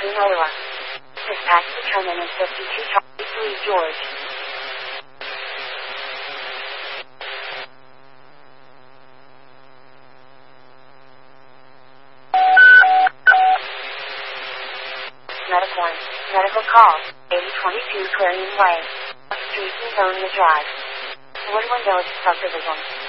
Cronulla. Dispatch determinant 52 Charlie 3 George. Medical call, 8022 Clarion Way, Street, Ansonia Drive, Woodland Village Subdivision.